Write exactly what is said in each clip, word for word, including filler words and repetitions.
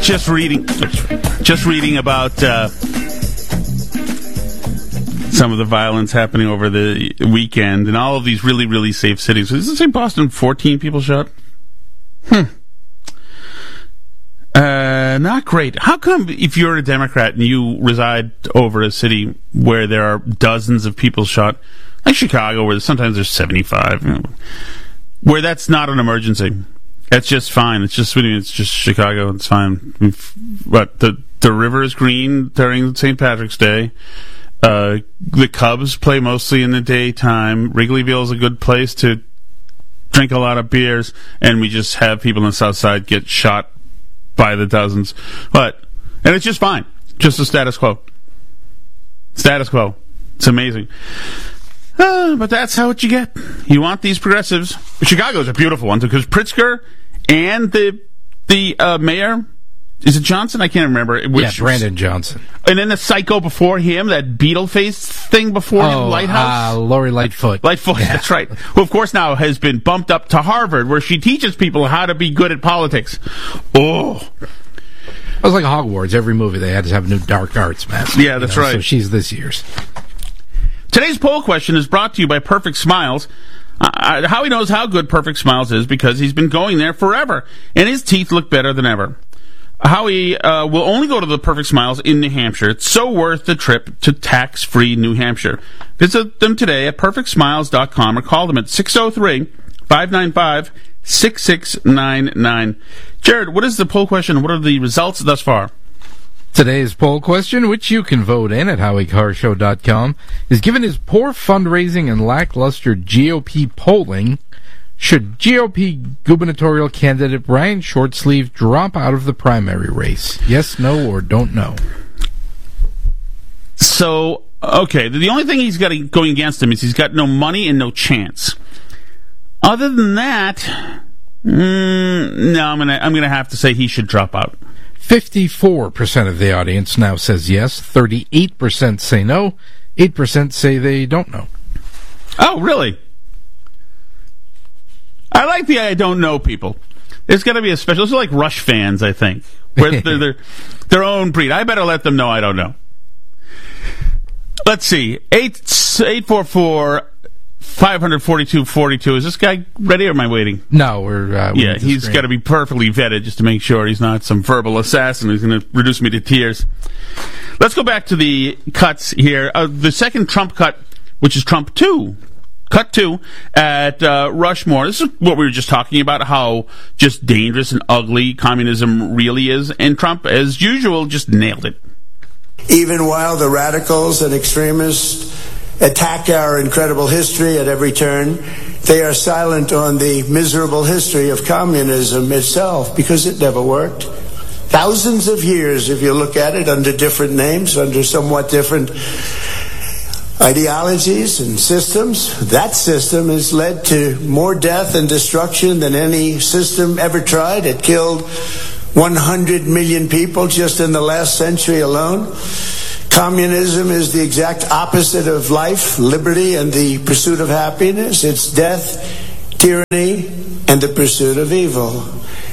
just reading, just reading about uh, some of the violence happening over the weekend in all of these really, really safe cities. Does it say Boston? fourteen people shot. Hmm. Uh, not great. How come if you're a Democrat and you reside over a city where there are dozens of people shot, like Chicago, where sometimes there's seventy-five, you know, where that's not an emergency? That's just fine. It's just it's just Chicago. It's fine. But the the river is green during Saint Patrick's Day. Uh, the Cubs play mostly in the daytime. Wrigleyville is a good place to drink a lot of beers, and we just have people on the South Side get shot by the dozens. But and it's just fine. Just the status quo. Status quo. It's amazing. Uh, but that's how what you get. You want these progressives. Chicago's a beautiful one, because Pritzker and the the uh, mayor, is it Johnson? I can't remember. Which, yeah, Brandon Johnson. And then the psycho before him, that beetle face thing before oh, him, Lighthouse. Uh, Lori Lightfoot. Lightfoot, yeah. That's right. Who, of course, now has been bumped up to Harvard, where she teaches people how to be good at politics. Oh. It was like Hogwarts. Every movie they had to have a new dark arts master. Yeah, that's you know, right. So she's this year's. Today's poll question is brought to you by Perfect Smiles. Uh, Howie knows how good Perfect Smiles is because he's been going there forever, and his teeth look better than ever. Howie uh, will only go to the Perfect Smiles in New Hampshire. It's so worth the trip to tax-free New Hampshire. Visit them today at perfect smiles dot com or call them at six oh three, five nine five, six six nine nine. Jared, what is the poll question? What are the results thus far? Today's poll question, which you can vote in at howie carr show dot com, is given his poor fundraising and lackluster G O P polling, should G O P gubernatorial candidate Brian Shortsleeve drop out of the primary race? Yes, no, or don't know? So, okay, the only thing he's got going against him is he's got no money and no chance. Other than that, mm, no, I'm gonna I'm gonna have to say he should drop out. fifty-four percent of the audience now says yes, thirty-eight percent say no, eight percent say they don't know. Oh, really? I like the I don't know people. There's got to be a special... Those are like Rush fans, I think. Where they're, they're their own breed. I better let them know I don't know. Let's see. eight four four, five four two, four two. Is this guy ready or am I waiting? No, we're... Uh, yeah, he's got to be perfectly vetted just to make sure he's not some verbal assassin who's going to reduce me to tears. Let's go back to the cuts here. Uh, the second Trump cut, which is Trump two. Cut two at uh, Rushmore. This is what we were just talking about, how just dangerous and ugly communism really is. And Trump, as usual, just nailed it. Even while the radicals and extremists attack our incredible history at every turn, they are silent on the miserable history of communism itself, because it never worked. Thousands of years, if you look at it, under different names, under somewhat different ideologies and systems, that system has led to more death and destruction than any system ever tried. It killed one hundred million people just in the last century alone. Communism is the exact opposite of life, liberty, and the pursuit of happiness. It's death, tyranny, and the pursuit of evil.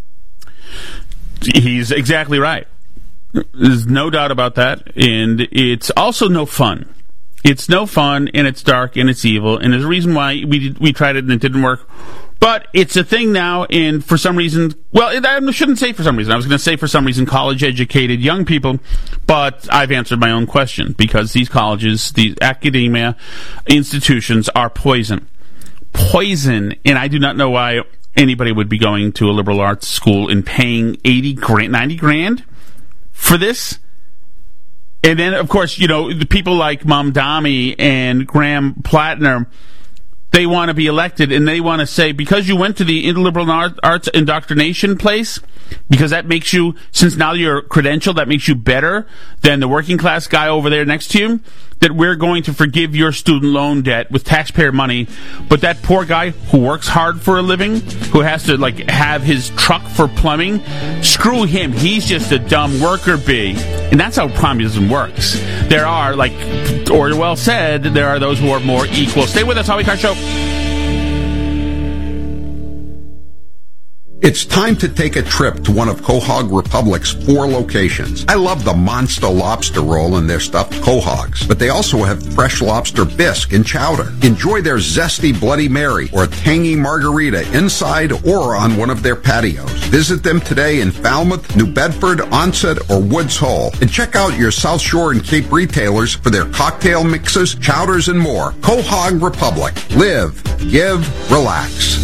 He's exactly right. There's no doubt about that. And it's also no fun. It's no fun, and it's dark, and it's evil, and there's a reason why we did, we tried it and it didn't work. But it's a thing now, and for some reason, well, I shouldn't say for some reason. I was going to say for some reason college-educated young people, but I've answered my own question, because these colleges, these academia institutions are poison. Poison, and I do not know why anybody would be going to a liberal arts school and paying eighty grand, ninety grand for this. And then, of course, you know, the people like Mamdani and Graham Plattner, they want to be elected, and they want to say, because you went to the liberal arts indoctrination place, because that makes you, since now you're credentialed, that makes you better than the working class guy over there next to you, that we're going to forgive your student loan debt with taxpayer money, but that poor guy who works hard for a living, who has to, like, have his truck for plumbing, screw him. He's just a dumb worker bee. And that's how communism works. There are, like Orwell said, there are those who are more equal. Stay with us, Howie Carr Show. It's time to take a trip to one of Quahog Republic's four locations. I love the Monster Lobster Roll and their stuffed quahogs, but they also have fresh lobster bisque and chowder. Enjoy their zesty Bloody Mary or tangy margarita inside or on one of their patios. Visit them today in Falmouth, New Bedford, Onset, or Woods Hole, and check out your South Shore and Cape retailers for their cocktail mixes, chowders, and more. Quahog Republic. Live, give, relax.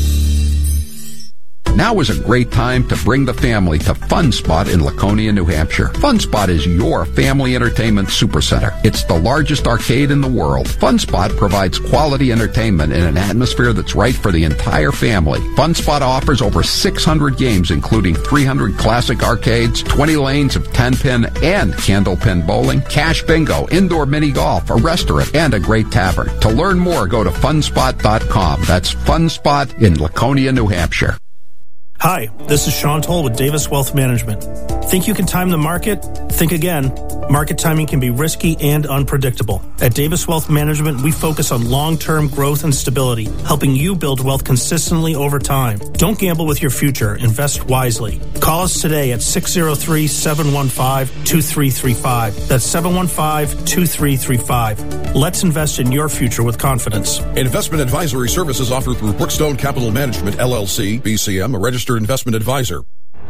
Now is a great time to bring the family to Fun Spot in Laconia, New Hampshire. Fun Spot is your family entertainment supercenter. It's the largest arcade in the world. Fun Spot provides quality entertainment in an atmosphere that's right for the entire family. Fun Spot offers over six hundred games, including three hundred classic arcades, twenty lanes of ten-pin and candlepin bowling, cash bingo, indoor mini golf, a restaurant, and a great tavern. To learn more, go to fun spot dot com. That's Fun Spot in Laconia, New Hampshire. Hi, this is Sean Toll with Davis Wealth Management. Think you can time the market? Think again. Market timing can be risky and unpredictable. At Davis Wealth Management, we focus on long-term growth and stability, helping you build wealth consistently over time. Don't gamble with your future. Invest wisely. Call us today at six oh three, seven one five, two three three five. That's seven one five, two three three five. Let's invest in your future with confidence. Investment advisory services offered through Brookstone Capital Management, L L C, B C M, a registered investment advisor.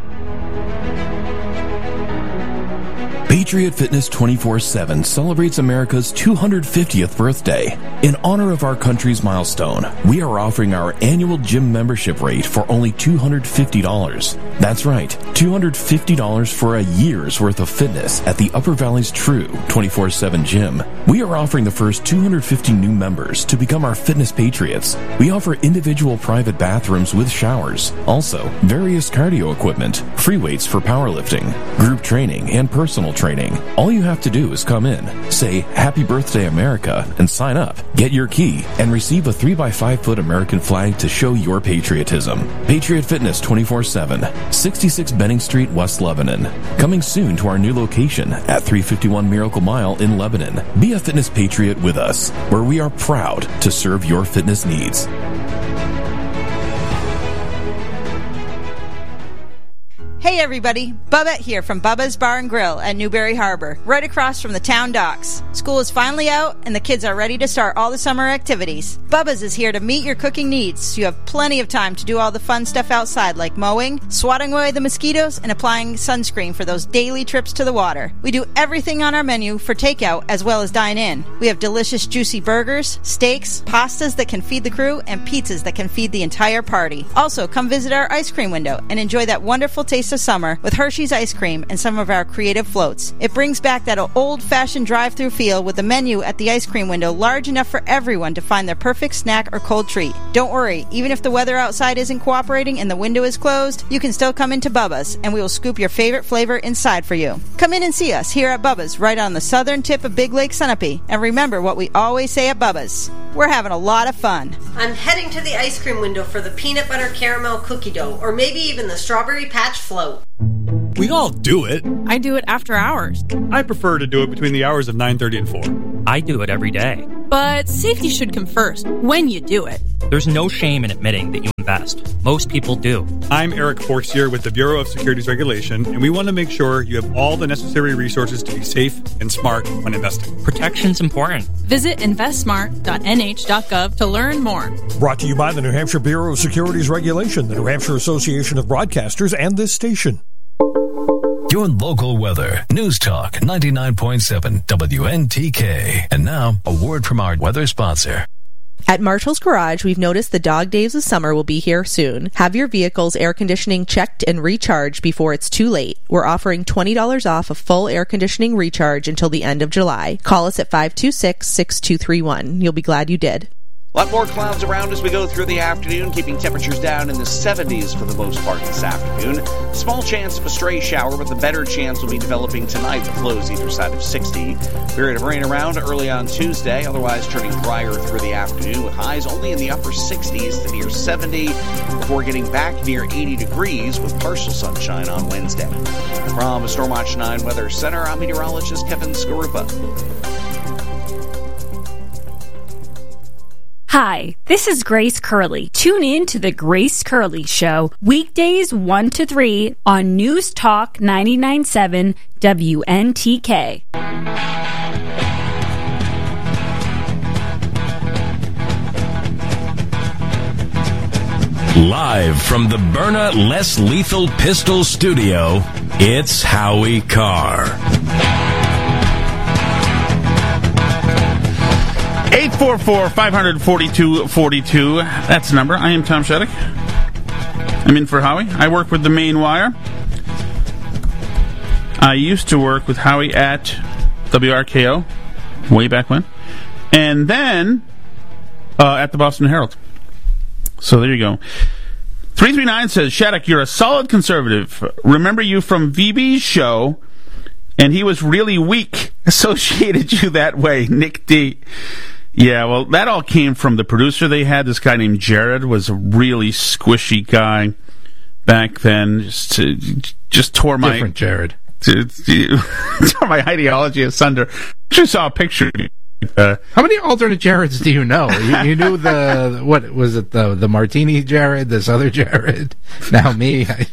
Patriot Fitness twenty-four seven celebrates America's two hundred fiftieth birthday. In honor of our country's milestone, we are offering our annual gym membership rate for only two hundred fifty dollars. That's right, two hundred fifty dollars for a year's worth of fitness at the Upper Valley's true twenty-four seven gym. We are offering the first two hundred fifty new members to become our fitness patriots. We offer individual private bathrooms with showers, also various cardio equipment, free weights for powerlifting, group training, and personal training. Training. All you have to do is come in, say Happy Birthday America, and sign up. Get your key and receive a three by five foot American flag to show your patriotism. Patriot Fitness twenty-four seven, sixty-six Benning Street, West Lebanon. Coming soon to our new location at three fifty-one Miracle Mile in Lebanon. Be a fitness patriot with us, where we are proud to serve your fitness needs. Hey everybody, Bubba here from Bubba's Bar and Grill at Newberry Harbor, right across from the town docks. School is finally out and the kids are ready to start all the summer activities. Bubba's is here to meet your cooking needs, so you have plenty of time to do all the fun stuff outside like mowing, swatting away the mosquitoes, and applying sunscreen for those daily trips to the water. We do everything on our menu for takeout as well as dine in. We have delicious juicy burgers, steaks, pastas that can feed the crew, and pizzas that can feed the entire party. Also, come visit our ice cream window and enjoy that wonderful taste of summer with Hershey's ice cream and some of our creative floats. It brings back that old-fashioned drive-through feel with the menu at the ice cream window large enough for everyone to find their perfect snack or cold treat. Don't worry, even if the weather outside isn't cooperating and the window is closed, you can still come into Bubba's and we will scoop your favorite flavor inside for you. Come in and see us here at Bubba's right on the southern tip of Big Lake Sunapee. And remember what we always say at Bubba's. We're having a lot of fun. I'm heading to the ice cream window for the peanut butter caramel cookie dough, or maybe even the strawberry patch float. We all do it. I do it after hours. I prefer to do it between the hours of nine thirty and four. I do it every day. But safety should come first when you do it. There's no shame in admitting that you invest. Most people do. I'm Eric Forcier with the Bureau of Securities Regulation, and we want to make sure you have all the necessary resources to be safe and smart when investing. Protection's important. Visit invest smart dot n h dot gov to learn more. Brought to you by the New Hampshire Bureau of Securities Regulation, the New Hampshire Association of Broadcasters, and this station. Your local weather. News Talk ninety-nine point seven W N T K. And now, a word from our weather sponsor. At Marshall's Garage, we've noticed the dog days of summer will be here soon. Have your vehicle's air conditioning checked and recharged before it's too late. We're offering twenty dollars off a full air conditioning recharge until the end of July. Call us at five two six, six two three one. You'll be glad you did. A lot more clouds around as we go through the afternoon, keeping temperatures down in the seventies for the most part this afternoon. Small chance of a stray shower, but the better chance will be developing tonight with lows either side of sixty. Period of rain around early on Tuesday, otherwise turning drier through the afternoon with highs only in the upper sixties to near seventy before getting back near eighty degrees with partial sunshine on Wednesday. From the Stormwatch nine Weather Center, I'm meteorologist Kevin Skarupa. Hi, this is Grace Curley. Tune in to The Grace Curley Show, weekdays one to three on News Talk ninety-nine point seven W N T K. Live from the Byrna Less Lethal Pistol Studio, it's Howie Carr. eight four four, five four two, four two. That's the number. I am Tom Shattuck. I'm in for Howie. I work with the Main Wire. I used to work with Howie at W R K O way back when. And then uh, at the Boston Herald. So there you go. three three nine says, Shattuck, you're a solid conservative. Remember you from V B's show, and he was really weak. Associated you that way, Nick D. Yeah, well, that all came from the producer they had. This guy named Jared was a really squishy guy back then. Just, just tore my... Different Jared. tore my ideology asunder. Just saw a picture. Uh, How many alternate Jareds do you know? You, you knew the, what was it, the the Martini Jared, this other Jared, now me. I,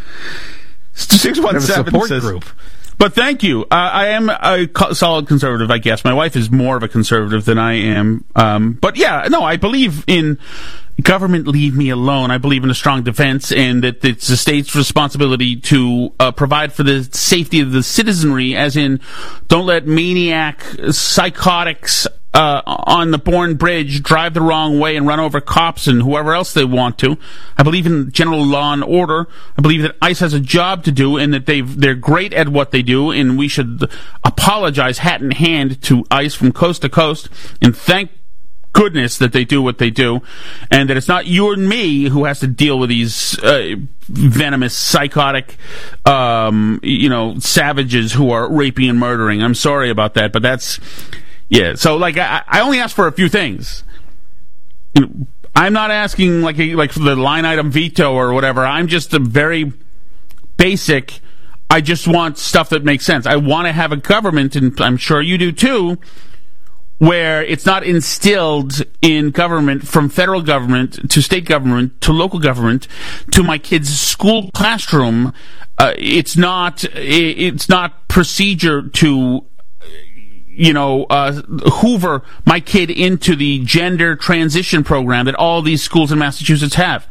six one seven support says, group. But thank you. Uh, I am a co- solid conservative, I guess. My wife is more of a conservative than I am. Um, but yeah, no, I believe in government leave me alone. I believe in a strong defense and that it's the state's responsibility to uh, provide for the safety of the citizenry, as in don't let maniac psychotics uh, on the Bourne Bridge drive the wrong way and run over cops and whoever else they want to. I believe in general law and order. I believe that ICE has a job to do and that they've, they're great at what they do, and we should apologize hat in hand to ICE from coast to coast and thank goodness that they do what they do, and that it's not you and me who has to deal with these uh, venomous, psychotic, um, you know, savages who are raping and murdering. I'm sorry about that, but that's, yeah. So, like, I, I only ask for a few things. You know, I'm not asking, like, a, like for the line item veto or whatever. I'm just a very basic, I just want stuff that makes sense. I want to have a government, and I'm sure you do too, where it's not instilled in government, from federal government to state government to local government to my kid's school classroom. Uh, it's not it's not procedure to, you know, uh, hoover my kid into the gender transition program that all these schools in Massachusetts have.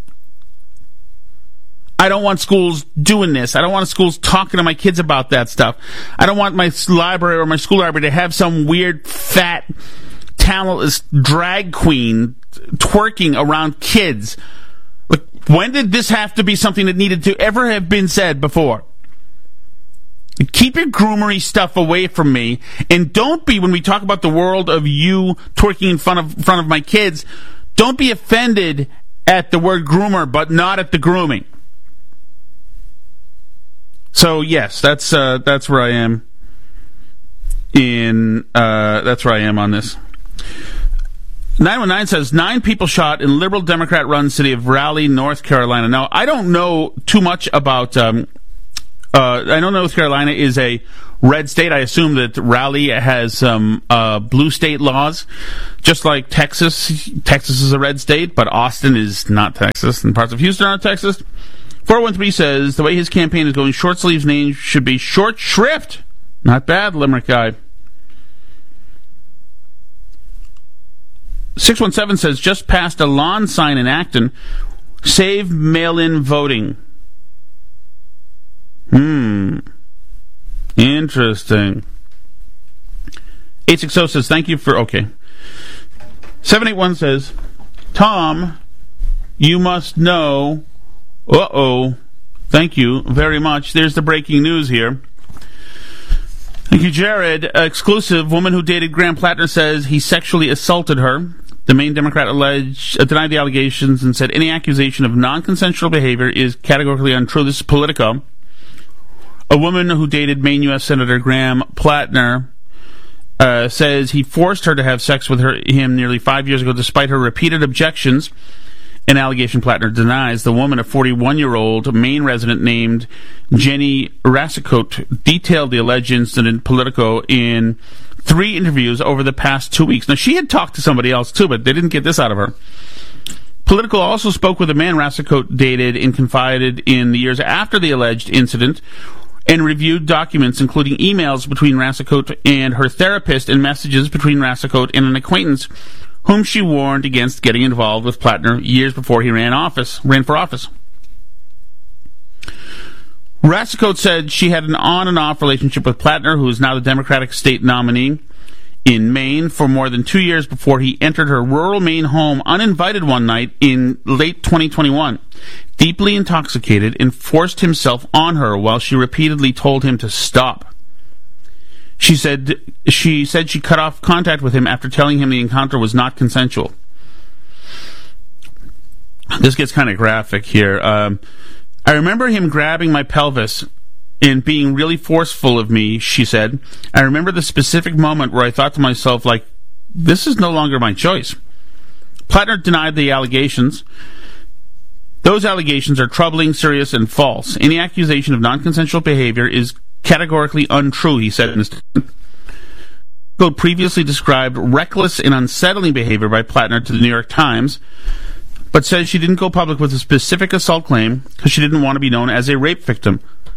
I don't want schools doing this. I don't want schools talking to my kids about that stuff. I don't want my library or my school library to have some weird, fat, talentless drag queen twerking around kids. Like, when did this have to be something that needed to ever have been said before? Keep your groomery stuff away from me, and don't be, when we talk about the world of you twerking in front of, front of my kids, don't be offended at the word groomer, but not at the grooming. So yes, that's uh, that's where I am. In uh, that's where I am on this. nine one nine says nine people shot in liberal Democrat-run city of Raleigh, North Carolina. Now, I don't know too much about. Um, uh, I know North Carolina is a red state. I assume that Raleigh has some uh, blue state laws, just like Texas. Texas is a red state, but Austin is not Texas, and parts of Houston aren't Texas. four one three says the way his campaign is going, short sleeves name should be short shrift. Not bad, Limerick guy. six one seven says just passed a lawn sign in Acton. Save mail-in voting. Hmm. Interesting. eight six zero says thank you for... Okay. seven eight one says, Tom, you must know... Uh-oh. Thank you very much. There's the breaking news here. Thank you, Jared. Uh, exclusive. Woman who dated Graham Plattner says he sexually assaulted her. The Maine Democrat alleged, uh, denied the allegations and said any accusation of non-consensual behavior is categorically untrue. This is Politico. A woman who dated Maine U S Senator Graham Plattner uh, says he forced her to have sex with her, him nearly five years ago despite her repeated objections. An allegation Plattner denies. The woman, a forty-one-year-old Maine resident named Jenny Rassicote, detailed the alleged incident in Politico in three interviews over the past two weeks. Now, she had talked to somebody else, too, but they didn't get this out of her. Politico also spoke with a man Rasicote dated and confided in the years after the alleged incident and reviewed documents, including emails between Rasicote and her therapist and messages between Rasicote and an acquaintance whom she warned against getting involved with Plattner years before he ran office, ran for office. Rasicote said she had an on and off relationship with Plattner, who is now the Democratic state nominee in Maine, for more than two years before he entered her rural Maine home uninvited one night in late twenty twenty-one, deeply intoxicated, and forced himself on her while she repeatedly told him to stop. She said she said she cut off contact with him after telling him the encounter was not consensual. This gets kind of graphic here. Um, I remember him grabbing my pelvis and being really forceful of me, she said. I remember the specific moment where I thought to myself, like, this is no longer my choice. Plattner denied the allegations. Those allegations are troubling, serious, and false. Any accusation of non-consensual behavior is categorically untrue, he said in his statement. Code previously described reckless and unsettling behavior by Plattner to the New York Times, but says she didn't go public with a specific assault claim because she didn't want to be known as a rape victim,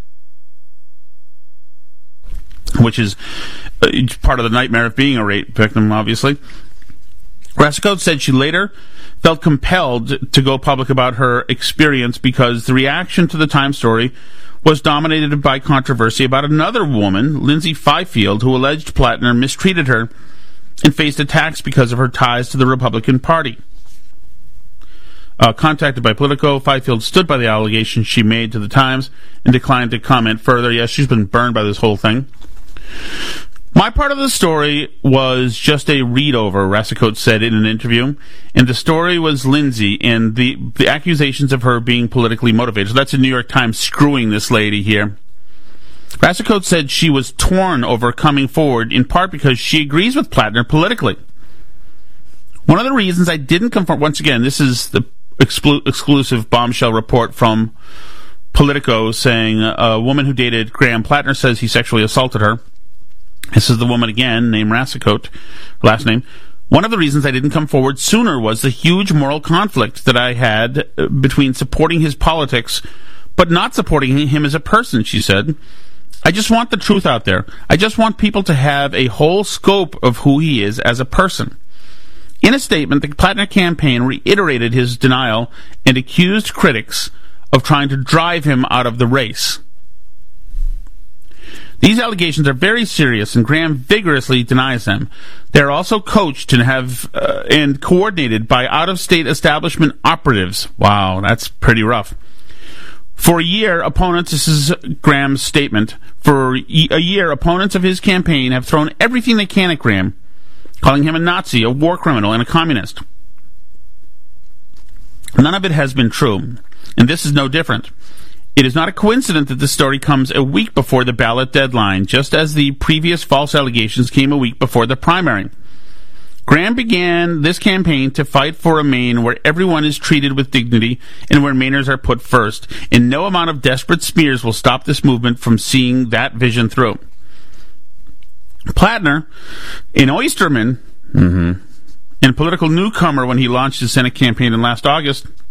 which is uh, part of the nightmare of being a rape victim, obviously. Rasicote said she later felt compelled to go public about her experience because the reaction to the Times story was dominated by controversy about another woman, Lindsay Fifield, who alleged Plattner mistreated her and faced attacks because of her ties to the Republican Party. Uh, contacted by Politico, Fifield stood by the allegations she made to the Times and declined to comment further. Yes, she's been burned by this whole thing. My part of the story was just a read-over, Rasicote said in an interview, and the story was Lindsay and the, the accusations of her being politically motivated. So that's the New York Times screwing this lady here. Rasicote said she was torn over coming forward, in part because she agrees with Plattner politically. One of the reasons I didn't come forward, once again, this is the exclu- exclusive bombshell report from Politico saying a woman who dated Graham Plattner says he sexually assaulted her. This is the woman again, named Rasicote, last name. One of the reasons I didn't come forward sooner was the huge moral conflict that I had between supporting his politics but not supporting him as a person, she said. I just want the truth out there. I just want people to have a whole scope of who he is as a person. In a statement, the Plattner campaign reiterated his denial and accused critics of trying to drive him out of the race. These allegations are very serious, and Graham vigorously denies them. They are also coached and have uh, and coordinated by out-of-state establishment operatives. Wow, that's pretty rough. For a year, opponents, this is Graham's statement, for a year, opponents of his campaign have thrown everything they can at Graham, calling him a Nazi, a war criminal, and a communist. None of it has been true, and this is no different. It is not a coincidence that this story comes a week before the ballot deadline, just as the previous false allegations came a week before the primary. Graham began this campaign to fight for a Maine where everyone is treated with dignity and where Mainers are put first, and no amount of desperate smears will stop this movement from seeing that vision through. Plattner, an oysterman, mm-hmm, and political newcomer when he launched his Senate campaign in last August,